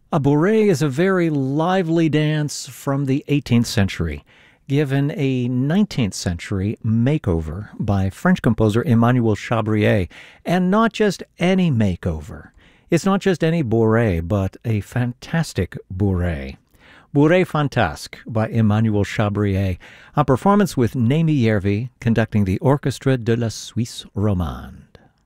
A bourrée is a very lively dance from the 18th century, given a 19th century makeover by French composer Emmanuel Chabrier, and not just any makeover. It's not just any bourrée, but a fantastic bourrée. Bourrée Fantasque by Emmanuel Chabrier, a performance with Naimi Järvi conducting the Orchestre de la Suisse Romande.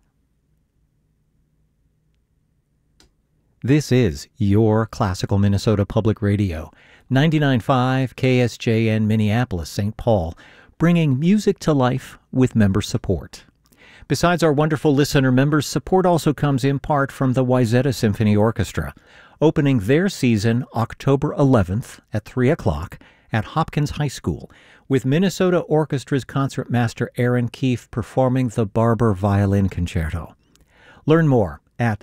This is your Classical Minnesota Public Radio, 99.5 KSJN Minneapolis, St. Paul, bringing music to life with member support. Besides our wonderful listener members, support also comes in part from the Wayzata Symphony Orchestra, opening their season October 11th at 3 o'clock at Hopkins High School, with Minnesota Orchestra's concertmaster Aaron Keefe performing the Barber Violin Concerto. Learn more at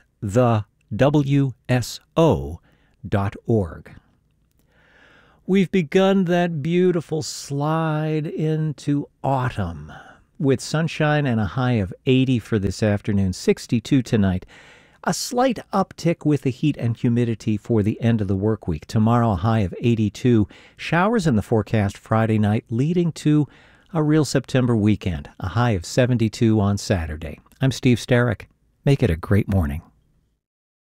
thewso.org. We've begun that beautiful slide into autumn with sunshine and a high of 80 for this afternoon, 62 tonight. A slight uptick with the heat and humidity for the end of the work week. Tomorrow, a high of 82. Showers in the forecast Friday night, leading to a real September weekend. A high of 72 on Saturday. I'm Steve Sterrick. Make it a great morning.